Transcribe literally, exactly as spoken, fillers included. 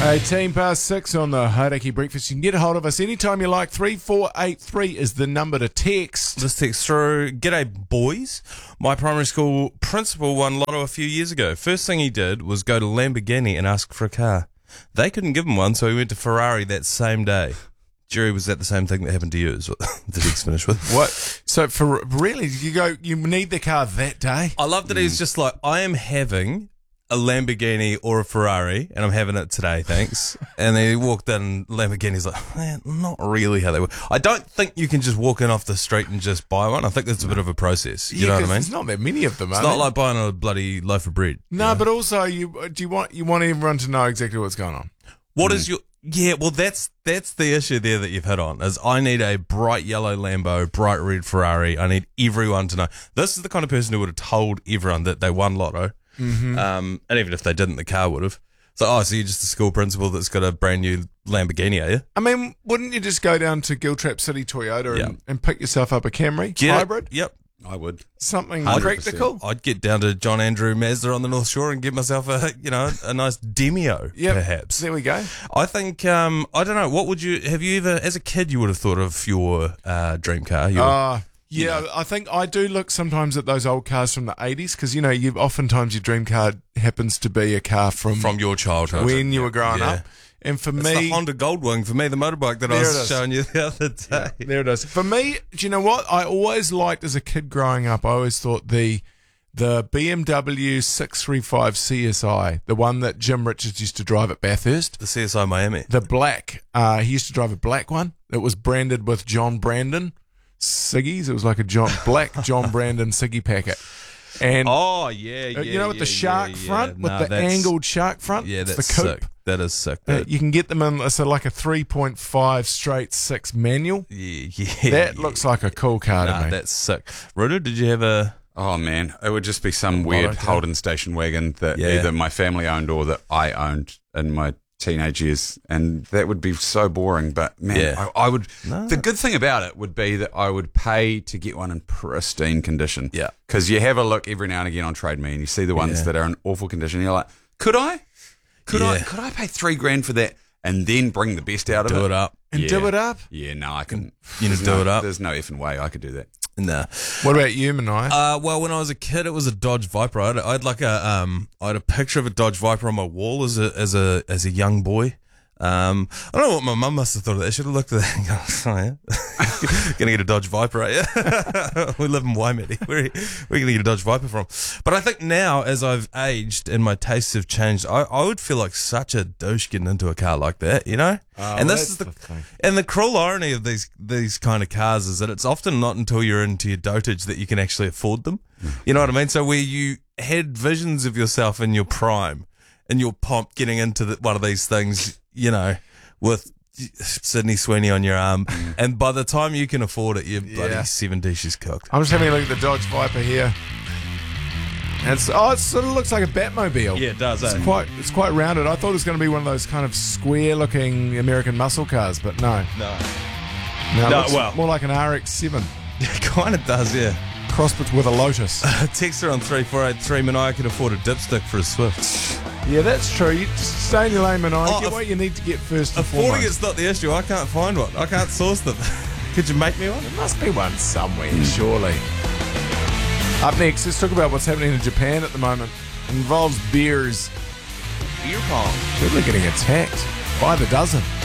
eighteen past six on the Hauraki Breakfast. You can get a hold of us anytime you like. three four eight three is the number to text. This text through. G'day, boys. My primary school principal won lotto a few years ago. First thing he did was go to Lamborghini and ask for a car. They couldn't give him one, so he went to Ferrari that same day. Jerry, was that the same thing that happened to you? Is what the text finished with. What? So for really, you go, you need the car that day? I love that mm. he's just like, I am having a Lamborghini or a Ferrari, and I'm having it today, thanks. And then he walked in, Lamborghini's like, man, not really how they work. I don't think you can just walk in off the street and just buy one. I think that's a bit of a process. You yeah, know what I mean? There's not that many of them, It's are not there? like buying a bloody loaf of bread. No, you know? but also, you do you want you want everyone to know exactly what's going on. What mm. is your... Yeah, well, that's that's the issue there that you've hit on, is I need a bright yellow Lambo, bright red Ferrari. I need everyone to know. This is the kind of person who would have told everyone that they won lotto. Mm-hmm. Um, and even if they didn't, the car would have. So, oh, so you're just a school principal that's got a brand new Lamborghini, are you? I mean, wouldn't you just go down to Giltrap City Toyota Yep. and, and pick yourself up a Camry Get hybrid? It? Yep. I would. Something one hundred percent. practical? I'd get down to John Andrew Mazda on the North Shore and get myself a, you know, a nice Demio, Yep. perhaps. There we go. I think, um, I don't know, what would you, have you ever, as a kid, you would have thought of your uh, dream car? Your, Uh, yeah, I think I do look sometimes at those old cars from the eighties because, you know, you oftentimes your dream car happens to be a car from, from your childhood. when you were growing Yeah. up. And for It's me, the Honda Goldwing for me, the motorbike that I There it was is. showing you the other day. Yeah, there it is. For me, do you know what? I always liked as a kid growing up, I always thought the the B M W six thirty-five C S I, the one that Jim Richards used to drive at Bathurst, The C S I Miami. the black, uh, he used to drive a black one. It was branded with John Brandon ciggies. It was like a John black John Brandon ciggy packet. And Oh yeah, yeah. uh, you know, with yeah, the shark yeah, front, yeah. with Nah, the that's- angled shark front. Yeah, it's that's the coupe. sick. That is sick. Uh, That, you can get them in so like a three point five straight six manual. yeah, yeah. That yeah. looks like a cool car Nah, to me. that's sick. Rudu, did you have a? Oh man, it would just be some Lotto weird car. Holden station wagon that Yeah. either my family owned or that I owned in my teenage years, and that would be so boring. But man, Yeah. I, I would. No. The good thing about it would be that I would pay to get one in pristine condition. Yeah. because you have a look every now and again on Trade Me, and you see the ones Yeah. that are in awful condition. And you're like, could I? Could I? Yeah. Could I pay three grand for that and then bring the best out of it? Do it up. and yeah. do it up. Yeah, no, I can. You there's just do no, it up. There's no effing way I could do that. Nah. What about you, Manai? Uh, well, when I was a kid, it was a Dodge Viper. I had, I had like a um, I had a picture of a Dodge Viper on my wall as a as a as a young boy. Um, I don't know what my mum must have thought of that. I should have looked at that and gone, oh yeah, gonna get a Dodge Viper, right? Yeah, we live in Waimate. Where we're gonna get a Dodge Viper from? But I think now, as I've aged and my tastes have changed, I, I would feel like such a douche getting into a car like that, you know. Oh, and this that's is the, the thing. and the cruel irony of these these kind of cars is that it's often not until you're into your dotage that you can actually afford them. You know what I mean? So where you had visions of yourself in your prime, in your pomp, getting into the, one of these things, you know, with Sydney Sweeney on your arm, and by the time you can afford it, you're bloody Yeah. seven dishes cooked. I'm just having a look at the Dodge Viper here. And it's, oh, it sort of looks like a Batmobile. Yeah, it does. It's eh? quite, it's quite rounded. I thought it was going to be one of those kind of square-looking American muscle cars, but no. No, No, it No, looks well- more like an R X seven it kind of does. Yeah. crossed with a Lotus. Texter on three four eight three. Manai could afford a dipstick for a Swift. Yeah, that's true. You just stay in your lane, man. Oh, Get if- what you need to get first and Affording foremost. it's not the issue. I can't find one. I can't source them. Could you make me one? There must be one somewhere, surely. Up next, let's talk about what's happening in Japan at the moment. It involves beers. Beer pong. People are getting attacked by the dozen.